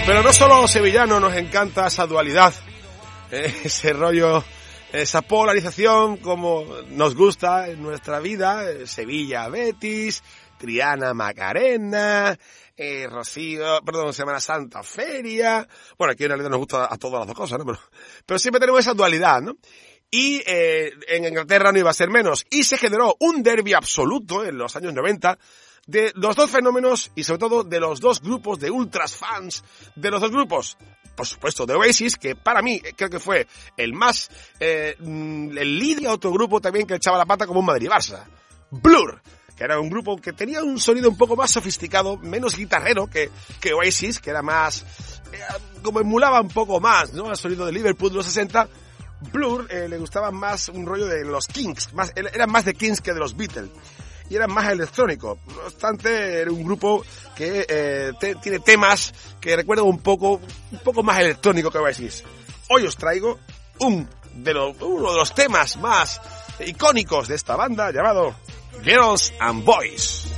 Pero no solo a los sevillanos nos encanta esa dualidad, ese rollo, esa polarización como nos gusta en nuestra vida, Sevilla-Betis, Triana-Macarena, Semana Santa Feria. Bueno, aquí en realidad nos gusta a todas las dos cosas, ¿no? Pero siempre tenemos esa dualidad, ¿no? Y en Inglaterra no iba a ser menos. Y se generó un derbi absoluto en los años 90 de los dos fenómenos y sobre todo de los dos grupos de ultras fans de los dos grupos. Por supuesto, de Oasis, que para mí creo que fue el más, el líder, otro grupo también que echaba la pata como un Madrid-Barça. Blur, que era un grupo que tenía un sonido un poco más sofisticado, menos guitarrero que Oasis, que era más, como emulaba un poco más, ¿no? El sonido de Liverpool de los 60. Blur le gustaba más un rollo de los Kings, eran más de Kings que de los Beatles. Y era más electrónico. No obstante, era un grupo que tiene temas que recuerdan un poco más electrónico que Oasis. Hoy os traigo uno de los temas más icónicos de esta banda llamado Girls and Boys.